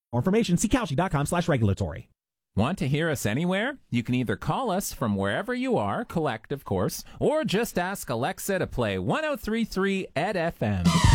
More information, see Kalshi.com/regulatory. Want to hear us anywhere? You can either call us from wherever you are, collect, of course, or just ask Alexa to play 103.3 ED FM.